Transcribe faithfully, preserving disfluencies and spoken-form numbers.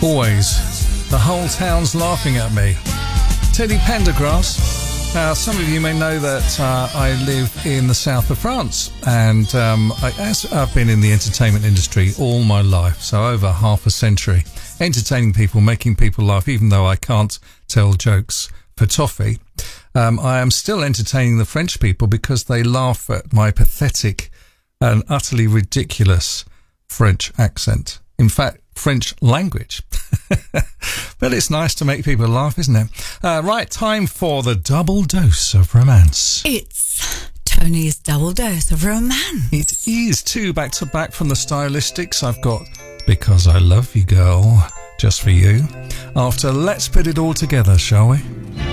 Always. The whole town's laughing at me. Teddy Pendergrass. Now, some of you may know that uh, I live in the south of France, and um, I, as I've been in the entertainment industry all my life, so over half a century, entertaining people, making people laugh, even though I can't tell jokes for toffee. Um, I am still entertaining the French people because they laugh at my pathetic and utterly ridiculous French accent. In fact, French language. But it's nice to make people laugh, isn't it? Uh, right, time for the double dose of romance. It's Tony's double dose of romance. It is two back to back from the Stylistics. I've got Because I Love You Girl, just for you. After Let's Put It All Together, shall we?